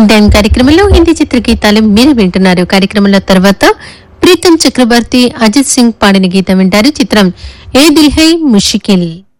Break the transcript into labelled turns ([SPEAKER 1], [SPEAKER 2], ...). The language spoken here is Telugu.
[SPEAKER 1] హిందీ టైం కార్యక్రమంలో హిందీ చిత్ర గీతాలు మీరు వింటున్నారు. కార్యక్రమంలో తర్వాత ప్రీతం చక్రవర్తి, అజిత్ సింగ్ పాడిన గీతం వింటారు. చిత్రం ఏ దిల్ హై ముష్కిల్.